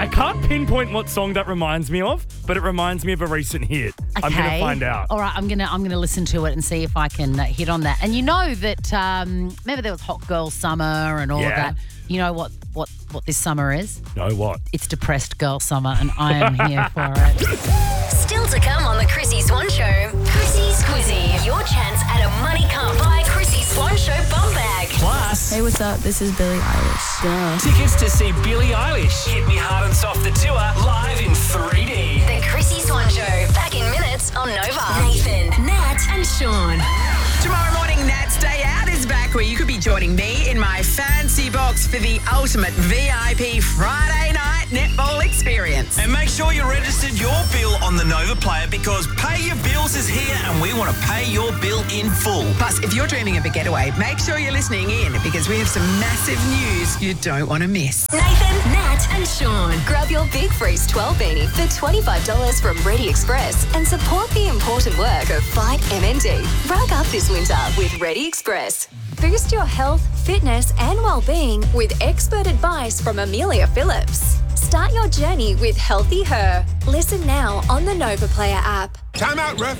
I can't pinpoint what song that reminds me of, but it reminds me of a recent hit. Okay. I'm going to find out. All right, I'm gonna listen to it and see if I can hit on that. And you know that remember there was Hot Girl Summer and all of Yeah. that. You know what this summer is? Know what? It's Depressed Girl Summer, and I am here for it. Still to come on the Chrissy Swan Show. Chrissy's Quizzy. Your chance at a money can't buy Chrissy Swan Show bum bag. Plus, Hey, what's up? This is Billie Eilish. tickets to see Billie Eilish hit me hard and soft the tour live in 3D. The Chrissy Swan Show. Back in minutes on Nova. Nathan, Nat, and Sean. Tomorrow morning, Nat's Day Out is back, where you could be joining me in my fancy box for the ultimate VIP Friday night netball experience. And make sure you registered your bill on the Nova Player, because Pay Your Bills is here and we want to pay your bill in full. Plus, if you're dreaming of a getaway, make sure you're listening in, because we have some massive news you don't want to miss. Nathan, Nat, and Sean. Grab your Big Freeze 12 beanie for $25 from Ready Express and support the important work of Fight MND. Rug up this winter with Ready Express. Boost your health, fitness, and well-being with expert advice from Amelia Phillips. Start your journey with Healthy Her. Listen now on the Nova Player app. Time out, ref.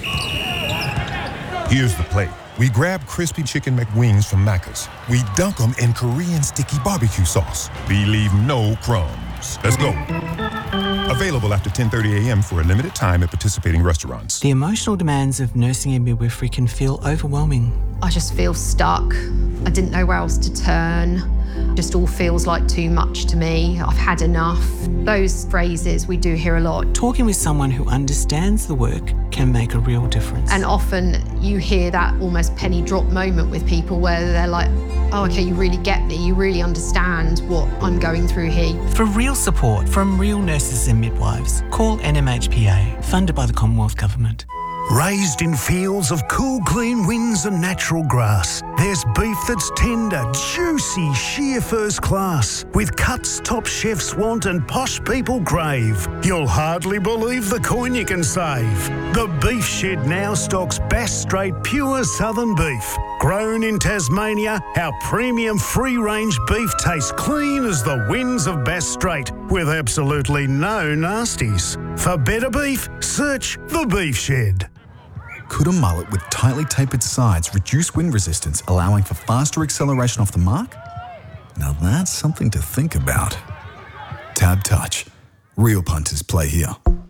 Here's the play. We grab crispy chicken McWings from Macca's. We dunk them in Korean sticky barbecue sauce. We leave no crumbs. Let's go. Available after 10:30 a.m. for a limited time at participating restaurants. The emotional demands of nursing and midwifery can feel overwhelming. I just feel stuck. I didn't know where else to turn. Just all feels like too much to me. I've had enough. Those phrases we do hear a lot. Talking with someone who understands the work can make a real difference. And often you hear that almost penny drop moment with people where they're like, oh, okay, you really get me. You really understand what I'm going through here. For real support from real nurses and midwives, call NMHPA, funded by the Commonwealth Government. Raised in fields of cool, clean winds and natural grass, there's beef that's tender, juicy, sheer first class, with cuts top chefs want and posh people crave. You'll hardly believe the coin you can save. The Beef Shed now stocks Bass Strait pure southern beef. Grown in Tasmania, our premium free-range beef tastes clean as the winds of Bass Strait, with absolutely no nasties. For better beef, search The Beef Shed. Could a mullet with tightly tapered sides reduce wind resistance, allowing for faster acceleration off the mark? Now that's something to think about. Tab Touch. Real punters play here.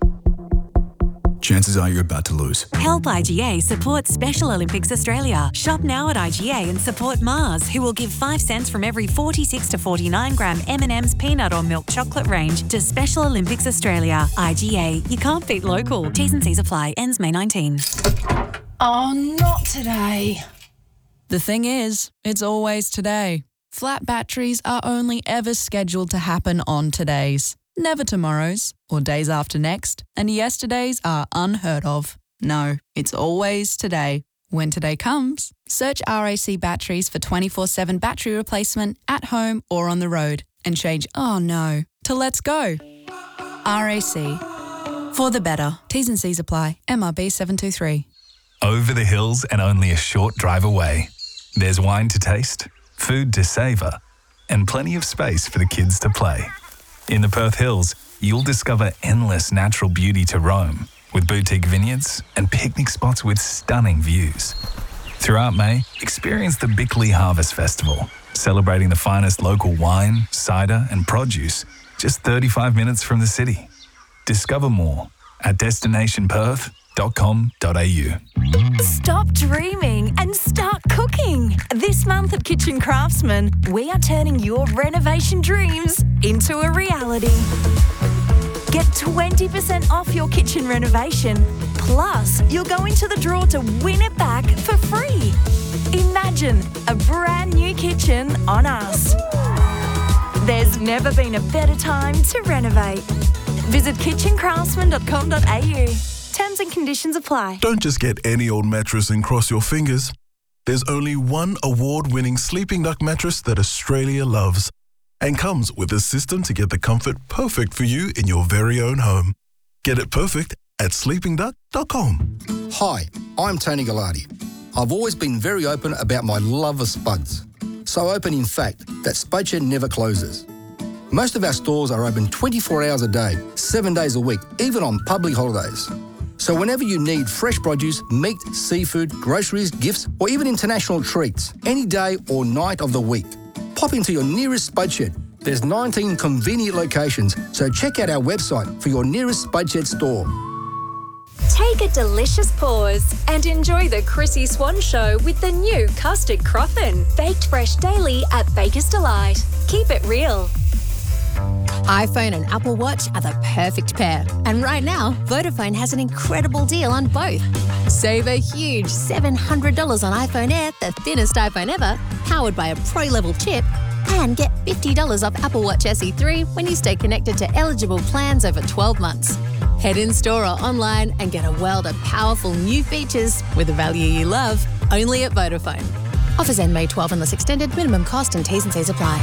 Chances are you're about to lose. Help IGA support Special Olympics Australia. Shop now at IGA and support Mars, who will give 5 cents from every 46 to 49 gram M&M's peanut or milk chocolate range to Special Olympics Australia. IGA, you can't beat local. T's and C's apply. Ends May 19. Oh, not today. The thing is, it's always today. Flat batteries are only ever scheduled to happen on todays. Never tomorrows, or days after next, and yesterdays are unheard of. No, it's always today. When today comes, search RAC Batteries for 24/7 battery replacement at home or on the road, and change "oh no" to "let's go." RAC. For the better. T's and C's apply. MRB 723. Over the hills and only a short drive away. There's wine to taste, food to savour, and plenty of space for the kids to play. In the Perth Hills, you'll discover endless natural beauty to roam, with boutique vineyards and picnic spots with stunning views. Throughout May, experience the Bickley Harvest Festival, celebrating the finest local wine, cider and produce, just 35 minutes from the city. Discover more at destinationperth.com.au. Stop dreaming and start cooking. This month at Kitchen Craftsman, we are turning your renovation dreams into a reality. Get 20% off your kitchen renovation. Plus, you'll go into the draw to win it back for free. Imagine a brand new kitchen on us. There's never been a better time to renovate. Visit kitchencraftsman.com.au. Terms and conditions apply. Don't just get any old mattress and cross your fingers. There's only one award-winning Sleeping Duck mattress that Australia loves, and comes with a system to get the comfort perfect for you in your very own home. Get it perfect at sleepingduck.com. Hi, I'm Tony Gallardi. I've always been very open about my love of spuds. So open, in fact, that Spudshed never closes. Most of our stores are open 24 hours a day, 7 days a week, even on public holidays. So whenever you need fresh produce, meat, seafood, groceries, gifts, or even international treats, any day or night of the week, pop into your nearest Spud Shed. There's 19 convenient locations, so check out our website for your nearest Spud Shed store. Take a delicious pause and enjoy the Chrissy Swan Show with the new custard croffin, baked fresh daily at Baker's Delight. Keep it real. iPhone and Apple Watch are the perfect pair. And right now, Vodafone has an incredible deal on both. Save a huge $700 on iPhone Air, the thinnest iPhone ever, powered by a pro-level chip, and get $50 off Apple Watch SE3 when you stay connected to eligible plans over 12 months. Head in store or online and get a world of powerful new features with the value you love, only at Vodafone. Offers end May 12 unless extended. Minimum cost and T's and C's apply.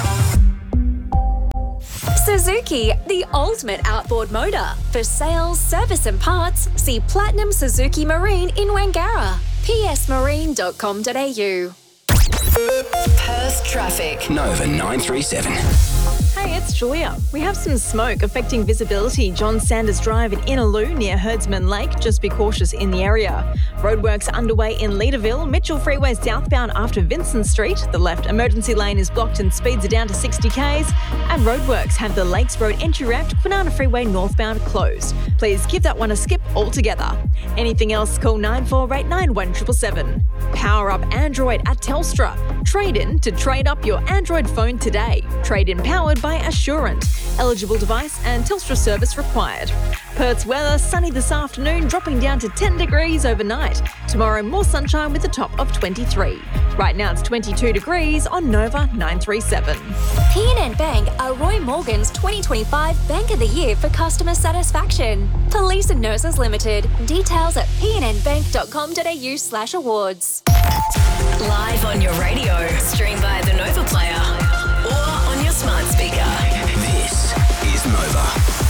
Suzuki, the ultimate outboard motor. For sales, service and parts, see Platinum Suzuki Marine in Wangara. psmarine.com.au. Perth traffic. Nova 937. Hey, it's Julia. We have some smoke affecting visibility. John Sanders Drive in Innaloo near Herdsman Lake. Just be cautious in the area. Roadworks underway in Leederville. Mitchell Freeway southbound after Vincent Street. The left emergency lane is blocked and speeds are down to 60 k's. And roadworks have the Lakes Road entry ramp to Kwinana Freeway northbound closed. Please give that one a skip altogether. Anything else, call 9489 1777. Power up Android at Telstra. Trade in to trade up your Android phone today. Trade in powered by Assurant. Eligible device and Telstra service required. Perth's weather, sunny this afternoon, dropping down to 10 degrees overnight. Tomorrow, more sunshine with a top of 23. Right now, it's 22 degrees on Nova 937. PNN Bank are Roy Morgan's 2025 Bank of the Year for customer satisfaction. Police and Nurses Limited. Details at pnnbank.com.au/awards. Live on your radio, stream via the Nova Player, or on your smart speaker. This is Nova.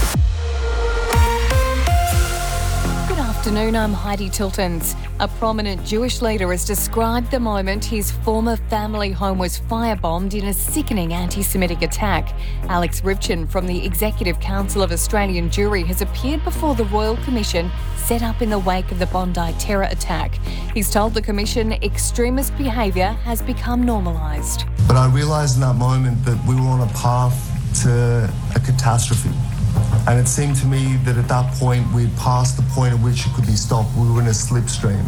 Good afternoon, I'm Heidi Tiltons. A prominent Jewish leader has described the moment his former family home was firebombed in a sickening anti-Semitic attack. Alex Rivchin from the Executive Council of Australian Jewry has appeared before the Royal Commission set up in the wake of the Bondi terror attack. He's told the Commission extremist behaviour has become normalised. But I realised in that moment that we were on a path to a catastrophe. And it seemed to me that at that point we'd passed the point at which it could be stopped. We were in a slipstream.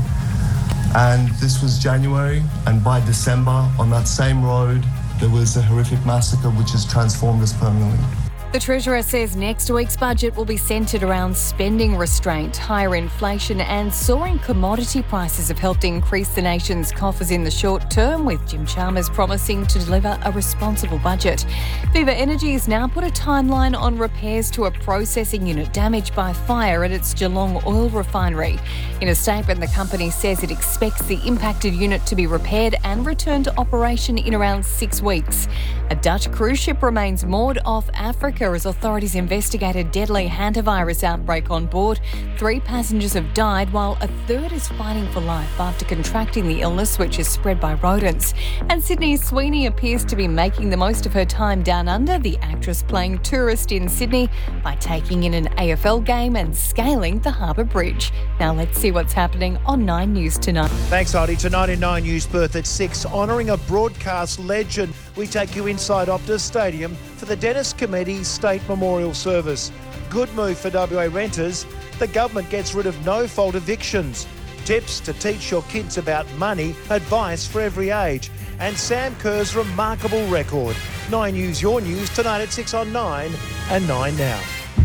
And this was January, and by December, on that same road, there was a horrific massacre which has transformed us permanently. The Treasurer says next week's budget will be centred around spending restraint. Higher inflation and soaring commodity prices have helped increase the nation's coffers in the short term, with Jim Chalmers promising to deliver a responsible budget. Viva Energy has now put a timeline on repairs to a processing unit damaged by fire at its Geelong oil refinery. In a statement, the company says it expects the impacted unit to be repaired and returned to operation in around 6 weeks. A Dutch cruise ship remains moored off Africa as authorities investigate a deadly hantavirus outbreak on board. 3 passengers have died, while a third is fighting for life after contracting the illness, which is spread by rodents. And Sydney Sweeney appears to be making the most of her time down under, the actress playing tourist in Sydney by taking in an AFL game and scaling the Harbour Bridge. Now let's see what's happening on 9 News tonight. Thanks, Heidi. Tonight in 9 News Perth at 6, honouring a broadcast legend. We take you inside Optus Stadium for the Dennis Committee State Memorial Service. Good move for WA renters. The government gets rid of no-fault evictions. Tips to teach your kids about money, advice for every age. And Sam Kerr's remarkable record. 9 News, your news, tonight at 6 on 9 and 9 now.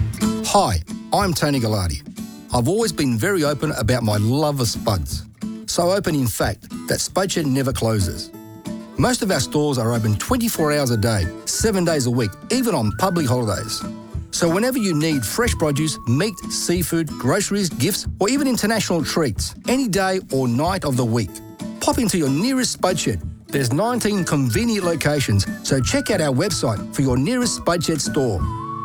Hi, I'm Tony Gallardi. I've always been very open about my love of Spuds. So open, in fact, that Spud Shed never closes. Most of our stores are open 24 hours a day, 7 days a week, even on public holidays. So whenever you need fresh produce, meat, seafood, groceries, gifts, or even international treats, any day or night of the week, pop into your nearest Spud Shed. There's 19 convenient locations, so check out our website for your nearest Spud Shed store.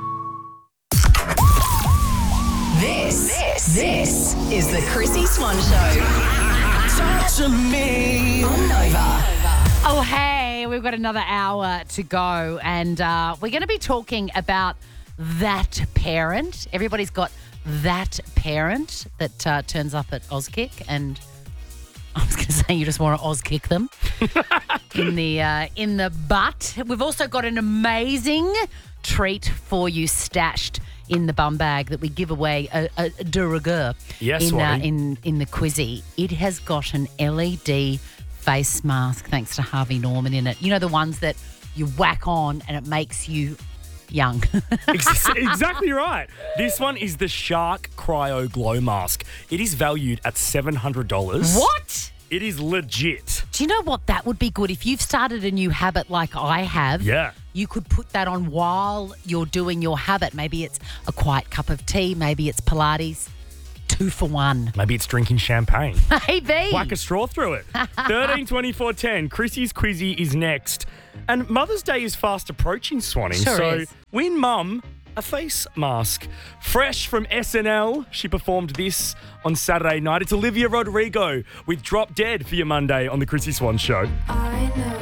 This is the Chrissy Swan Show. Talk to me on Nova. Oh, hey, you. We've got another hour to go, and we're going to be talking about that parent. Everybody's got that parent that turns up at Auskick, and I was going to say you just want to Auskick them in the butt. We've also got an amazing treat for you stashed in the bum bag that we give away a de rigueur Yes, in the quizzy. It has got an LED face mask thanks to Harvey Norman in it. You know, the ones that you whack on and it makes you young. Exactly right. This one is the Shark Cryo Glow Mask. It is valued at $700. What? It is legit. Do you know what? That would be good. If you've started a new habit like I have, Yeah. you could put that on while you're doing your habit. Maybe it's a quiet cup of tea. Maybe it's Pilates. 2 for 1. Maybe it's drinking champagne. Maybe. Whack a straw through it. 13 24 10. Chrissy's Quizzy is next. And Mother's Day is fast approaching, Swanning. Sure so is. win Mum a face mask. Fresh from SNL, she performed this on Saturday night. It's Olivia Rodrigo with Drop Dead for your Monday on the Chrissy Swan Show. I know